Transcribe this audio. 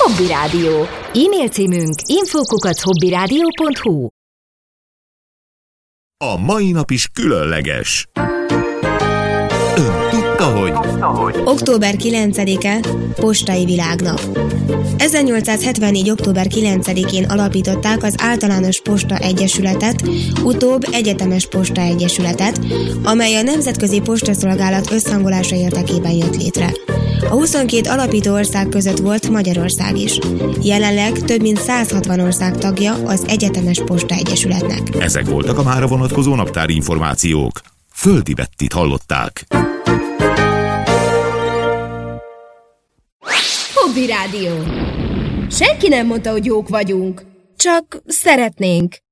Hobby Rádió. E-mail címünk info@hobbyradio.hu. A mai nap is különleges. Ön tudta, hogy... Október 9-e Postai Világnap. 1874. október 9-én alapították az Általános Posta Egyesületet, utóbb Egyetemes Posta Egyesületet, amely a Nemzetközi Postaszolgálat összhangolása érdekében jött létre. A 22 alapító ország között volt Magyarország is. Jelenleg több mint 160 ország tagja az Egyetemes Posta Egyesületnek. Ezek voltak a mára vonatkozó naptári információk. Földi Bettit hallották. Hobby Rádió. Senki nem mondta, hogy jók vagyunk. Csak szeretnénk.